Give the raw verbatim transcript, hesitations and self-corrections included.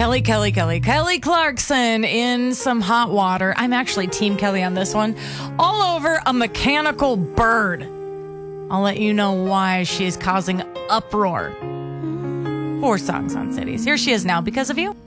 Kelly, Kelly, Kelly, Kelly Clarkson in some hot water. I'm actually Team Kelly on this one. All over a mechanical bird. I'll let you know why she's causing uproar. Four songs on Cities. Here she is now, Because of You.